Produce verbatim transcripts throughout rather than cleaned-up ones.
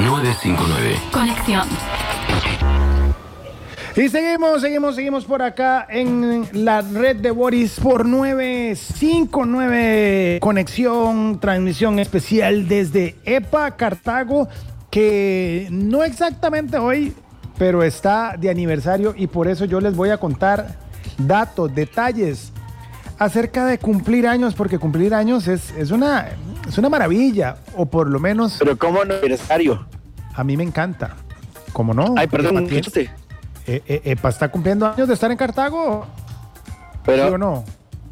nueve cinco nueve. Conexión. Y seguimos, seguimos, seguimos por acá en la red de Boris por nueve cinco nueve. Conexión, transmisión especial desde EPA Cartago, que no exactamente hoy, pero está de aniversario, y por eso yo les voy a contar datos, detalles acerca de cumplir años, porque cumplir años es, es, una, es una maravilla, o por lo menos... Pero ¿cómo aniversario? A mí me encanta. ¿Cómo no? Ay, perdón, ¿qué usted? Eh, eh, Epa está cumpliendo años de estar en Cartago. Pero, ¿sí o no?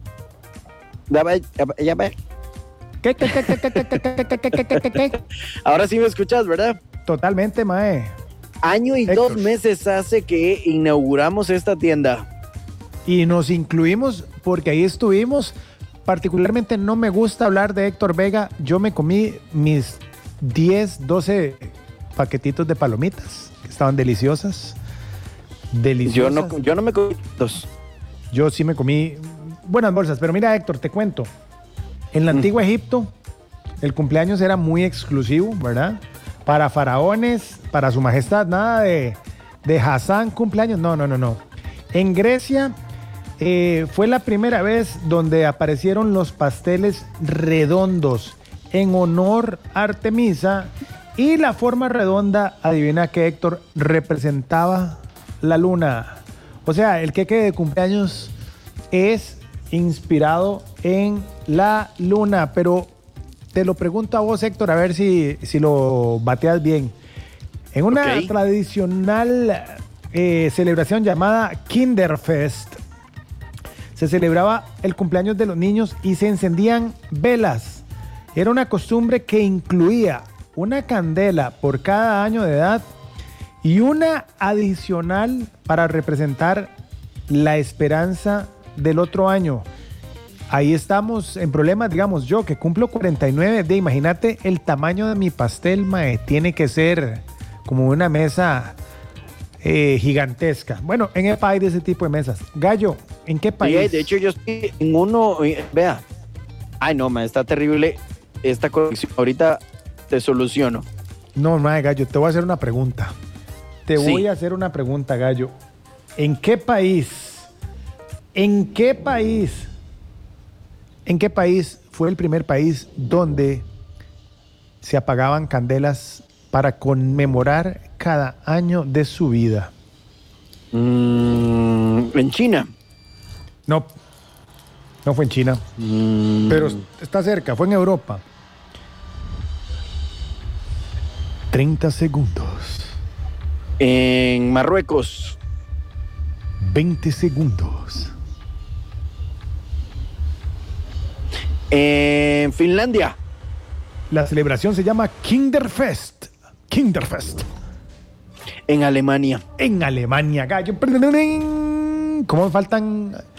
Dame, ya ve. ¿Qué, qué, qué, qué, qué, qué, qué, qué, qué, qué, qué, qué, qué? Ahora sí me escuchas, ¿verdad? Totalmente, mae. Año y Héctor. dos meses hace que inauguramos esta tienda. Y nos incluimos porque ahí estuvimos. Particularmente no me gusta hablar de Héctor Vega. Yo me comí mis diez, doce paquetitos de palomitas, que estaban deliciosas. Deliciosas. Yo no, yo no me comí dos. Yo sí me comí buenas bolsas, pero mira, Héctor, te cuento. En el antiguo Egipto, el cumpleaños era muy exclusivo, ¿verdad? Para faraones, para su majestad, nada de, de Hassan cumpleaños, no, no, no, no. En Grecia eh, fue la primera vez donde aparecieron los pasteles redondos en honor a Artemisa, y la forma redonda, adivina que, Héctor, representaba la luna. O sea, el queque de cumpleaños es inspirado en la luna. Pero te lo pregunto a vos, Héctor, a ver si, si lo bateas bien. En una Okay. tradicional eh, celebración llamada Kinderfest, se celebraba el cumpleaños de los niños y se encendían velas. Era una costumbre que incluía una candela por cada año de edad y una adicional para representar la esperanza del otro año. Ahí estamos en problemas, digamos, yo que cumplo cuarenta y nueve, de imagínate el tamaño de mi pastel, mae, tiene que ser como una mesa eh, gigantesca. Bueno, en EPA hay de ese tipo de mesas. Gallo, ¿en qué país? Sí, de hecho yo estoy en uno, eh, vea. Ay no, ma, está terrible esta conexión. Ahorita te soluciono. No, mae, Gallo, te voy a hacer una pregunta. Te Sí. voy a hacer una pregunta, Gallo. ¿En qué país? ¿En qué país? ¿En qué país fue el primer país donde se apagaban candelas para conmemorar cada año de su vida? Mm, en China. No, no fue en China, Mm, pero está cerca, fue en Europa. treinta segundos, en Marruecos. veinte segundos, En Finlandia. la celebración se llama Kinderfest. Kinderfest. En Alemania. En Alemania, Gallo. ¿Cómo me faltan